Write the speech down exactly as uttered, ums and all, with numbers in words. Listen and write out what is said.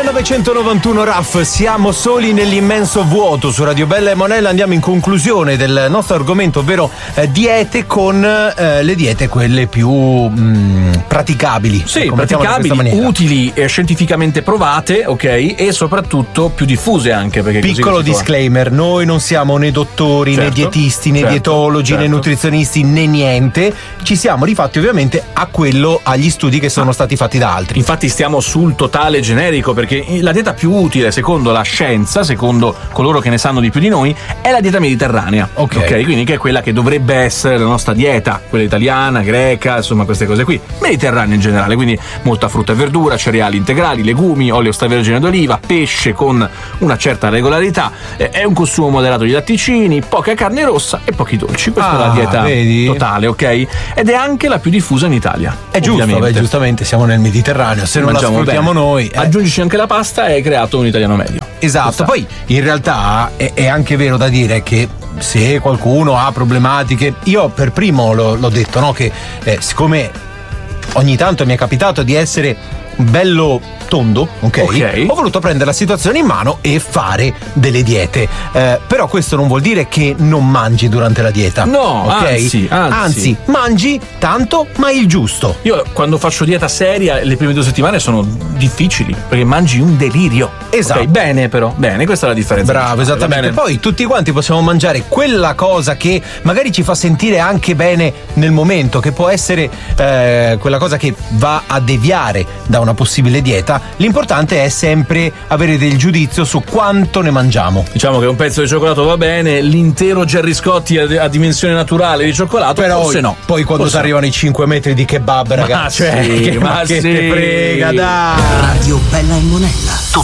millenovecentonovantuno R A F, siamo soli nell'immenso vuoto su Radio Bella e Monella. Andiamo in conclusione del nostro argomento, ovvero eh, diete, con eh, le diete quelle più mh, praticabili. Sì, ecco, praticabili, utili e scientificamente provate, ok, e soprattutto più diffuse anche. Perché Piccolo così disclaimer, noi non siamo né dottori, certo, né dietisti, né certo, dietologi, certo. né nutrizionisti, né niente. Ci siamo rifatti ovviamente a quello, agli studi che sono stati fatti da altri. Infatti stiamo sul totale generico, perché la dieta più utile secondo la scienza, secondo coloro che ne sanno di più di noi, è la dieta mediterranea. Ok, okay? Quindi che è quella che dovrebbe essere la nostra dieta, quella italiana, greca, insomma queste cose qui, mediterranea in generale, quindi molta frutta e verdura, cereali integrali, legumi, olio extravergine d'oliva, pesce con una certa regolarità, eh, è un consumo moderato di latticini, poca carne rossa e pochi dolci. Questa ah, è la dieta vedi? totale, ok? Ed è anche la più diffusa in Italia. È giusto, beh, giustamente siamo nel Mediterraneo, se non la sfruttiamo noi. Eh. Aggiungici anche la pasta e hai creato un italiano medio. Esatto, poi in realtà è, è anche vero da dire che se qualcuno ha problematiche, io per primo l'ho, l'ho detto, no? Che eh, siccome ogni tanto mi è capitato di essere bello tondo, okay? ok? Ho voluto prendere la situazione in mano e fare delle diete. Eh, però questo non vuol dire che non mangi durante la dieta. No, okay? anzi, anzi. Anzi, mangi tanto, ma il giusto. Io quando faccio dieta seria, le prime due settimane sono difficili, perché mangi un delirio. Esatto. Okay, bene però, bene, questa è la differenza. Bravo, esattamente. Poi tutti quanti possiamo mangiare quella cosa che magari ci fa sentire anche bene nel momento, che può essere eh, quella cosa che va a deviare da una possibile dieta. L'importante è sempre avere del giudizio su quanto ne mangiamo. Diciamo che un pezzo di cioccolato va bene, l'intero Gerry Scotti a, a dimensione naturale di cioccolato, però forse no. Poi quando ti arrivano i cinque metri di kebab, ragazzi, ma, sì, che, ma ma che sì. te frega, dai. Radio Bella e Monella.